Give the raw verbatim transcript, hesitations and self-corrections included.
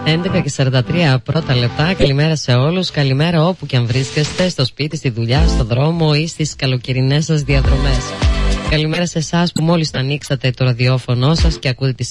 έντεκα και σαράντα τρία πρώτα λεπτά. Καλημέρα σε όλους. Καλημέρα όπου και αν βρίσκεστε, στο σπίτι, στη δουλειά, στο δρόμο ή στις καλοκαιρινές σας διαδρομές. Καλημέρα σε εσάς που μόλις ανοίξατε το ραδιόφωνο σας και ακούτε τη